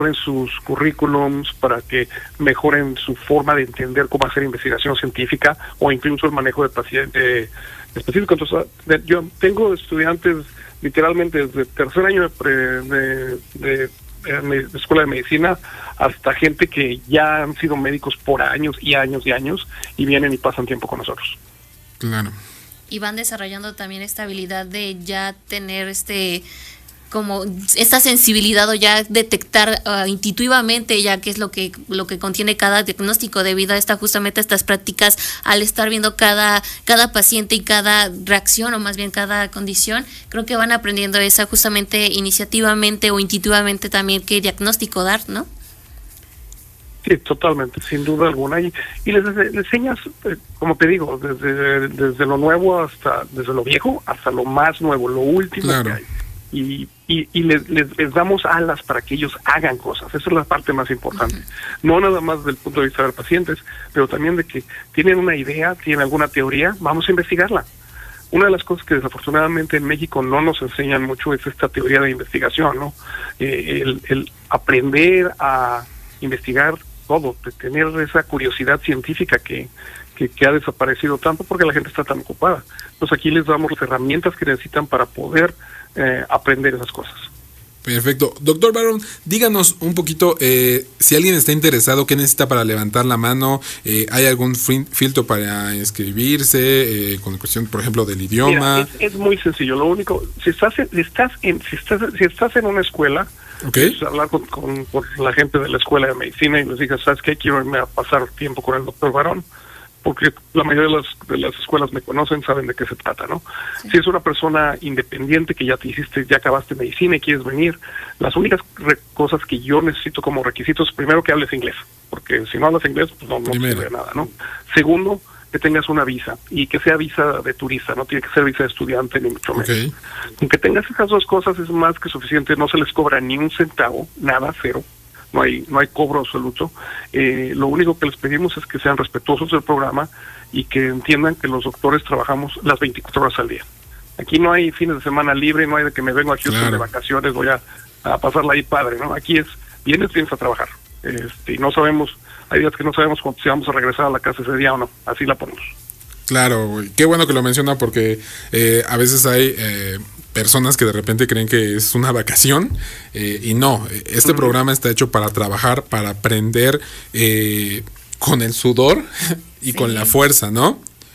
mejoren sus currículums, para que mejoren su forma de entender cómo hacer investigación científica o incluso el manejo de pacientes específico. Entonces, yo tengo estudiantes literalmente desde tercer año de escuela de medicina hasta gente que ya han sido médicos por años y años y años y vienen y pasan tiempo con nosotros. Claro. Y van desarrollando también esta habilidad de ya tener como esta sensibilidad o ya detectar intuitivamente ya qué es lo que contiene cada diagnóstico debido a justamente estas prácticas, al estar viendo cada paciente y cada reacción o más bien cada condición. Creo que van aprendiendo esa justamente iniciativamente o intuitivamente también qué diagnóstico dar, ¿no? Sí, totalmente, sin duda alguna. Y les enseñas, como te digo, desde lo nuevo desde lo viejo hasta lo más nuevo, lo último. Claro. Que hay. Y les damos alas para que ellos hagan cosas. Esa es la parte más importante. No nada más desde el punto de vista de los pacientes, pero también de que tienen una idea, tienen alguna teoría, vamos a investigarla. Una de las cosas que desafortunadamente en México no nos enseñan mucho es esta teoría de investigación, ¿no? El aprender a investigar todo, de tener esa curiosidad científica que ha desaparecido tanto porque la gente está tan ocupada. Entonces aquí les damos las herramientas que necesitan para poder aprender esas cosas. Perfecto. Doctor Barón, díganos un poquito, si alguien está interesado, ¿qué necesita para levantar la mano? ¿Hay algún filtro para inscribirse con cuestión, por ejemplo, del idioma? Mira, es muy sencillo. Lo único, si estás en una escuela, okay, pues hablar con la gente de la escuela de medicina y les digas, ¿sabes qué? Quiero irme a pasar tiempo con el doctor Barón, porque la mayoría de las escuelas me conocen, saben de qué se trata, ¿no? Sí. Si es una persona independiente que ya acabaste medicina y quieres venir, las únicas cosas que yo necesito como requisitos, primero que hables inglés, porque si no hablas inglés, pues no sirve nada, ¿no? Segundo, que tengas una visa, y que sea visa de turista, no tiene que ser visa de estudiante ni mucho menos. Okay. Aunque tengas esas dos cosas es más que suficiente, no se les cobra ni un centavo, nada, cero. No hay cobro absoluto. Lo único que les pedimos es que sean respetuosos del programa y que entiendan que los doctores trabajamos las 24 horas al día. Aquí no hay fines de semana libre, no hay de que me vengo aquí de vacaciones, voy a pasarla ahí padre, ¿no? Aquí vienes a trabajar. Y no sabemos, hay días que no sabemos si vamos a regresar a la casa ese día o no, así la ponemos. Claro, qué bueno que lo menciona porque a veces hay personas que de repente creen que es una vacación y no, este programa está hecho para trabajar, para aprender con el sudor y con la fuerza, ¿no?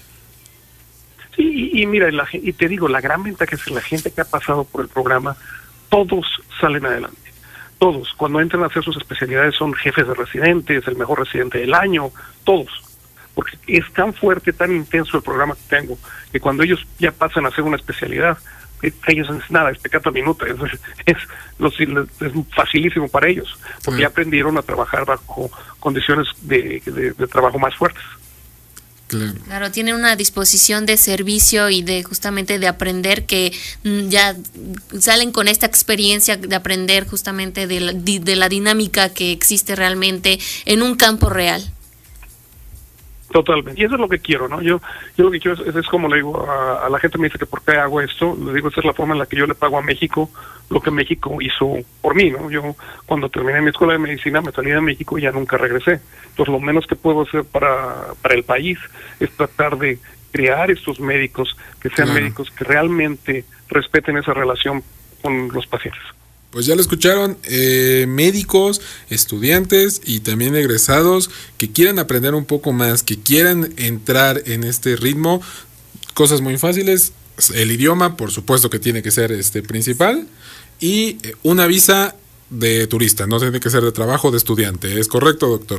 Sí, y mira, y te digo, la gran ventaja es que la gente que ha pasado por el programa, todos salen adelante. Todos, cuando entran a hacer sus especialidades son jefes de residentes, el mejor residente del año, todos. Porque es tan fuerte, tan intenso el programa que tengo, que cuando ellos ya pasan a hacer una especialidad, ellos es nada, es pecata minuta, es facilísimo para ellos, porque ya aprendieron a trabajar bajo condiciones de trabajo más fuertes. Claro, tienen una disposición de servicio y de justamente de aprender, que ya salen con esta experiencia de aprender justamente de la dinámica que existe realmente en un campo real. Totalmente, y eso es lo que quiero, ¿no? Yo lo que quiero es como le digo a la gente, me dice que por qué hago esto, le digo, esa es la forma en la que yo le pago a México lo que México hizo por mí, ¿no? Yo cuando terminé mi escuela de medicina me salí de México y ya nunca regresé. Entonces lo menos que puedo hacer para el país es tratar de crear estos médicos que sean médicos que realmente respeten esa relación con los pacientes. Pues ya lo escucharon, médicos, estudiantes y también egresados que quieran aprender un poco más, que quieran entrar en este ritmo, cosas muy fáciles, el idioma por supuesto que tiene que ser principal y una visa de turista, no tiene que ser de trabajo, de estudiante, ¿es correcto, doctor?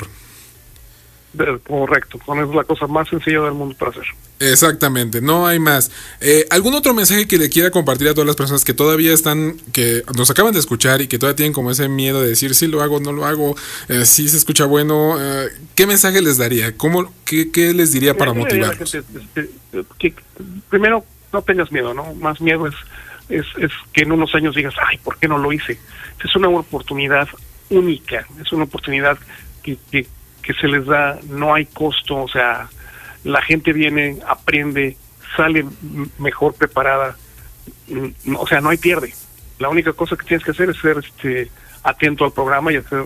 Correcto, es la cosa más sencilla del mundo para hacer. Exactamente, no hay más. ¿Algún otro mensaje que le quiera compartir a todas las personas que todavía que nos acaban de escuchar y que todavía tienen como ese miedo de decir, sí lo hago, no lo hago, sí se escucha bueno? ¿Qué mensaje les daría? ¿Qué les diría para motivarlos? Que primero, no tengas miedo, ¿no? Más miedo es que en unos años digas, ay, ¿por qué no lo hice? Es una oportunidad única, es una oportunidad que se les da, no hay costo, o sea, la gente viene, aprende, sale mejor preparada, o sea, no hay pierde. La única cosa que tienes que hacer es ser atento al programa y hacer